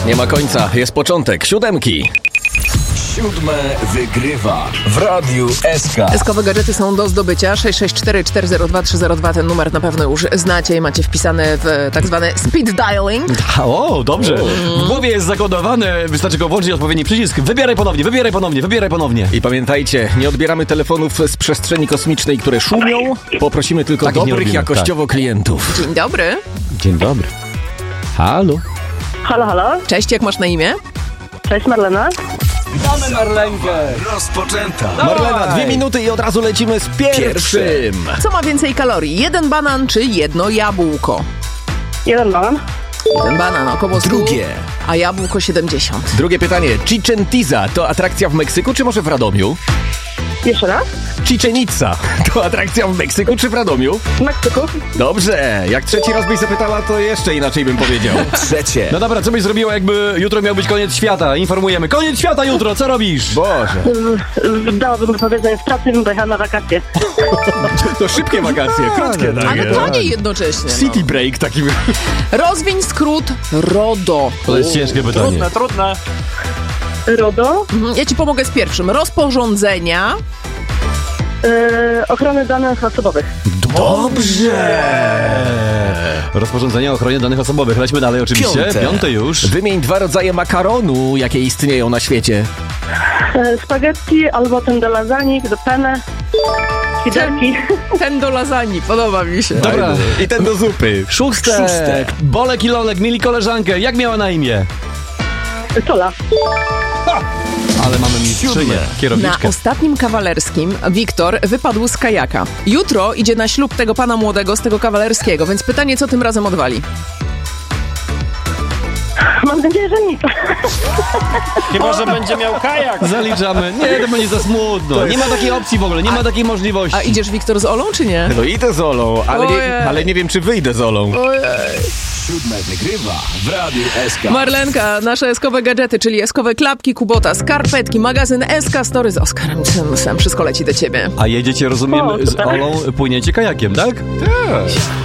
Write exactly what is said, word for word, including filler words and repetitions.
Nie ma końca, jest początek. Siódemki. Siódme wygrywa w Radiu S K. Eskowe gadżety są do zdobycia. sześć sześć cztery cztery zero dwa trzy zero dwa. Ten numer na pewno już znacie i macie wpisane w tak zwany speed dialing. O, dobrze. W głowie jest zakodowane, wystarczy go włączyć odpowiedni przycisk. Wybieraj ponownie, wybieraj ponownie, wybieraj ponownie. I pamiętajcie, nie odbieramy telefonów z przestrzeni kosmicznej, które szumią. Poprosimy tylko Takich nie dobrych robimy, jakościowo klientów. Dzień dobry. Dzień dobry. Halo. Halo, halo. Cześć, jak masz na imię? Cześć, Marlena. Witamy Marlenkę. Rozpoczęta. Marlena, dwie minuty i od razu lecimy z pierwszym. Co ma więcej kalorii? Jeden banan czy jedno jabłko? Jeden banan. Jeden banan, około stu, Drugie. a jabłko siedemdziesiąt. Drugie pytanie. Chichen Itza to atrakcja w Meksyku, czy może w Radomiu? Jeszcze raz. Chichen Itza to atrakcja w Meksyku, czy w Radomiu? W Meksyku. Dobrze. Jak trzeci raz byś zapytała, to jeszcze inaczej bym powiedział. Trzecie. No dobra, co byś zrobiła, jakby jutro miał być koniec świata? Informujemy. Koniec świata jutro, co robisz? Boże. Dałabym powiedzenie z pracy, bym pojechała na wakacje. To szybkie wakacje, krótkie takie. Ale taniej jednocześnie. City break taki. No. Rozwiń skrót RODO. To jest ciężkie pytanie. trudne. RODO. Mhm, ja ci pomogę z pierwszym. Rozporządzenia. Yy, ochrony danych osobowych. Dobrze. Rozporządzenie o ochronie danych osobowych. Lećmy dalej oczywiście. Piąte. Piąte już. Wymień dwa rodzaje makaronu, jakie istnieją na świecie. Yy, spaghetti albo ten do lasagne, do penne. Fiderki. Ten do lasagne, podoba mi się. Dobra. I ten do zupy. Szóste. Szóste. Bolek i Lolek mieli koleżankę. Jak miała na imię? Tola. Ale mamy mistrzynię, Siódme. Na kierowniczkę. ostatnim kawalerskim Wiktor wypadł z kajaka. Jutro idzie na ślub tego pana młodego z tego kawalerskiego, więc pytanie, co tym razem odwali? Mam nadzieję, że nic. Chyba, że będzie miał kajak. Zaliczamy. Nie, to będzie za smutno. Nie ma takiej opcji w ogóle, nie ma takiej możliwości. A idziesz, Wiktor, z Olą, czy nie? No idę z Olą, ale Ojej. nie, ale nie wiem, czy wyjdę z Olą. Siódme wygrywa w Radiu S K. Marlenka, nasze eskowe gadżety, czyli eskowe klapki, Kubota, skarpetki, magazyn S K Story z Oskarem Cymsem. Wszystko leci do ciebie. A jedziecie, rozumiem, O, z super. Olą płyniecie kajakiem, tak? Tak.